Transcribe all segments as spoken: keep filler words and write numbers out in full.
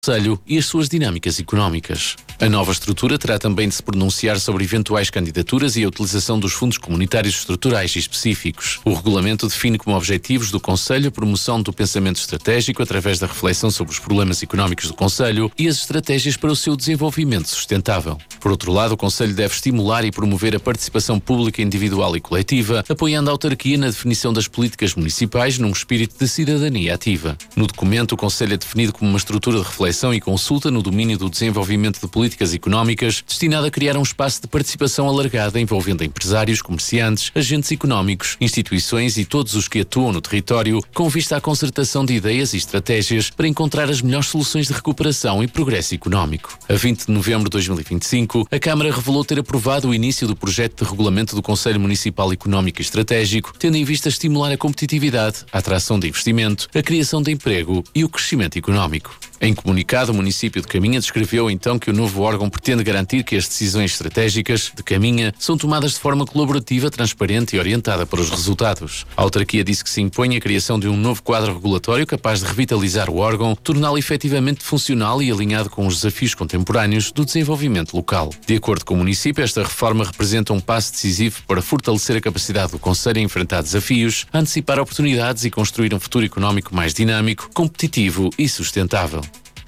Conselho e as suas dinâmicas económicas. A nova estrutura terá também de se pronunciar sobre eventuais candidaturas e a utilização dos fundos comunitários estruturais e específicos. O regulamento define como objetivos do Conselho a promoção do pensamento estratégico através da reflexão sobre os problemas económicos do Conselho e as estratégias para o seu desenvolvimento sustentável. Por outro lado, o Conselho deve estimular e promover a participação pública individual e coletiva, apoiando a autarquia na definição das políticas municipais num espírito de cidadania ativa. No documento, o Conselho é definido como uma estrutura de reflexão e consulta no domínio do desenvolvimento de políticas económicas, destinada a criar um espaço de participação alargada envolvendo empresários, comerciantes, agentes económicos, instituições e todos os que atuam no território, com vista à concertação de ideias e estratégias para encontrar as melhores soluções de recuperação e progresso económico. A vinte de novembro de dois mil e vinte e cinco, a Câmara revelou ter aprovado o início do projeto de regulamento do Conselho Municipal Económico e Estratégico, tendo em vista estimular a competitividade, a atração de investimento, a criação de emprego e o crescimento económico. Em comunicado, o município de Caminha descreveu então que o novo órgão pretende garantir que as decisões estratégicas de Caminha são tomadas de forma colaborativa, transparente e orientada para os resultados. A autarquia disse que se impõe a criação de um novo quadro regulatório capaz de revitalizar o órgão, torná-lo efetivamente funcional e alinhado com os desafios contemporâneos do desenvolvimento local. De acordo com o município, esta reforma representa um passo decisivo para fortalecer a capacidade do Conselho a enfrentar desafios, a antecipar oportunidades e construir um futuro económico mais dinâmico, competitivo e sustentável.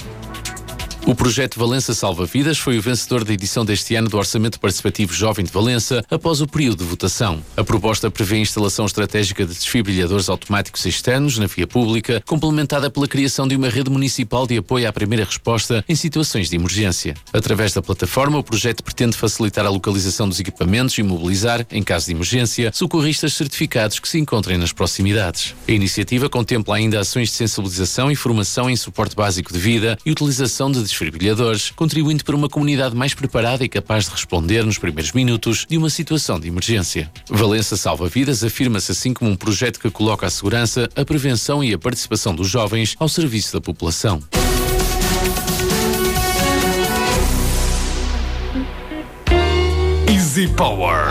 O projeto Valença Salva Vidas foi o vencedor da edição deste ano do Orçamento Participativo Jovem de Valença após o período de votação. A proposta prevê a instalação estratégica de desfibrilhadores automáticos externos na via pública, complementada pela criação de uma rede municipal de apoio à primeira resposta em situações de emergência. Através da plataforma, o projeto pretende facilitar a localização dos equipamentos e mobilizar, em caso de emergência, socorristas certificados que se encontrem nas proximidades. A iniciativa contempla ainda ações de sensibilização e formação em suporte básico de vida e utilização de desfibrilhadores, contribuindo para uma comunidade mais preparada e capaz de responder nos primeiros minutos de uma situação de emergência. Valença Salva Vidas afirma-se assim como um projeto que coloca a segurança, a prevenção e a participação dos jovens ao serviço da população. Easy Power.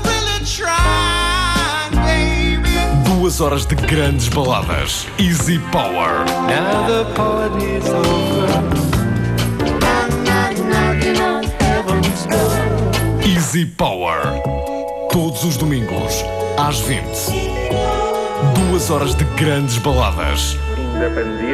Duas horas de grandes baladas. Easy Power. Now the party's over. Easy Power. Todos os domingos, às vinte. Duas horas de grandes baladas.